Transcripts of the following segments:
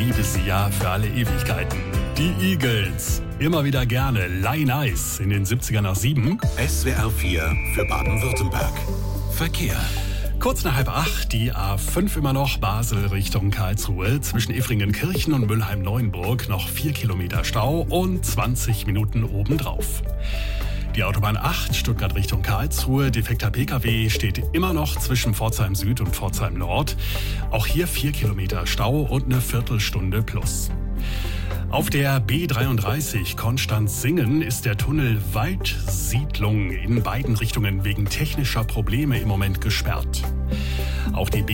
liebe sie ja für alle Ewigkeiten. Die Eagles. Immer wieder gerne. Lie Nice in den 70er nach 7. SWR 4 für Baden-Württemberg. Verkehr. Kurz nach 7:30 die A5 immer noch Basel Richtung Karlsruhe. Zwischen Effringen-Kirchen und Mülheim-Neuenburg noch 4 Kilometer Stau und 20 Minuten obendrauf. Die Autobahn 8 Stuttgart Richtung Karlsruhe. Defekter Pkw steht immer noch zwischen Pforzheim Süd und Pforzheim Nord. Auch hier 4 Kilometer Stau und eine Viertelstunde plus. Auf der B33 Konstanz-Singen ist der Tunnel Waldsiedlung in beiden Richtungen wegen technischer Probleme im Moment gesperrt. Auch die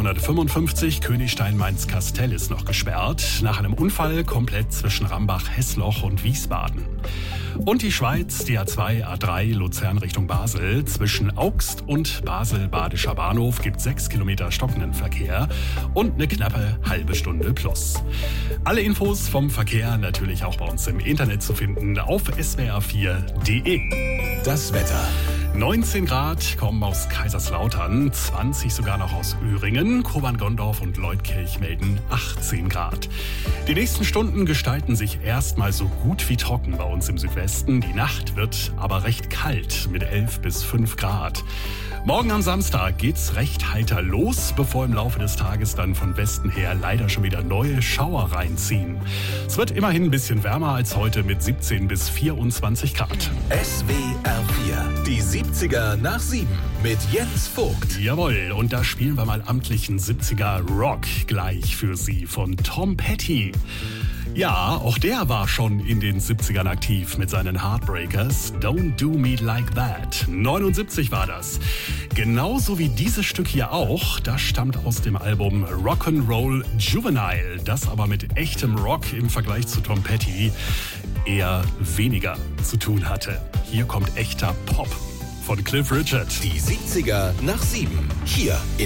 B455 Königstein-Mainz-Kastell ist noch gesperrt, nach einem Unfall komplett zwischen Rambach-Hessloch und Wiesbaden. Und die Schweiz, die A2, A3 Luzern Richtung Basel. Zwischen Augst und Basel-Badischer Bahnhof gibt 6 Kilometer stockenden Verkehr und eine knappe halbe Stunde plus. Alle Infos vom Verkehr natürlich auch bei uns im Internet zu finden auf swr4.de. Das Wetter. 19 Grad kommen aus Kaiserslautern, 20 sogar noch aus Öhringen, Kobern-Gondorf und Leutkirch melden 18 Grad. Die nächsten Stunden gestalten sich erstmal so gut wie trocken bei uns im Südwesten. Die Nacht wird aber recht kalt mit 11 bis 5 Grad. Morgen am Samstag geht's recht heiter los, bevor im Laufe des Tages dann von Westen her leider schon wieder neue Schauer reinziehen. Es wird immerhin ein bisschen wärmer als heute mit 17 bis 24 Grad. SWR 4, die 70er nach 7 mit Jens Vogt. Jawohl, und da spielen wir mal amtlichen 70er Rock gleich für Sie von Tom Petty. Ja, auch der war schon in den 70ern aktiv mit seinen Heartbreakers. Don't Do Me Like That. 79 war das. Genauso wie dieses Stück hier auch. Das stammt aus dem Album Rock'n'Roll Juvenile. Das aber mit echtem Rock im Vergleich zu Tom Petty eher weniger zu tun hatte. Hier kommt echter Pop von Cliff Richard. Die 70er nach 7. Hier